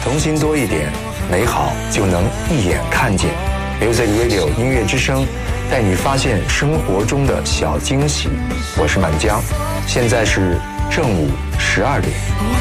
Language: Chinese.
童心多一点，美好就能一眼看见。Music Radio 音乐之声，带你发现生活中的小惊喜。我是满江，现在是正午12点。